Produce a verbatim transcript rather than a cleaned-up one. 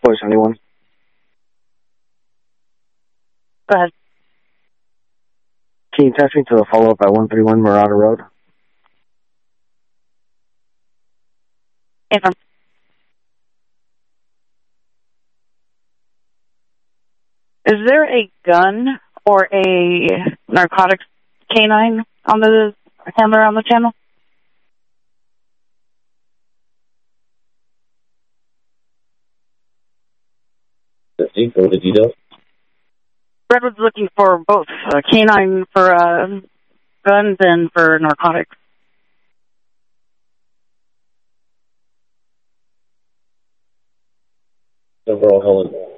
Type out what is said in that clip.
four seventy-one. Go ahead. Can you text me to the follow-up at one thirty-one Murata Road? Affirm. Is there a gun or a narcotics canine on the handler on the channel? fifty, go to details. Redwood's looking for both a canine for uh, guns and for narcotics. Overall, Helen.